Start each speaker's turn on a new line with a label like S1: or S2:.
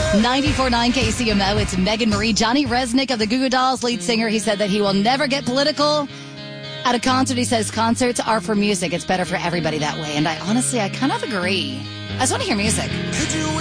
S1: 94.9 KCMO, it's Megan Marie. Johnny Resnick of the Goo Goo Dolls, lead singer, he said that he will never get political at a concert. He says concerts are for music. It's better for everybody that way. And I kind of agree. I just want to hear music.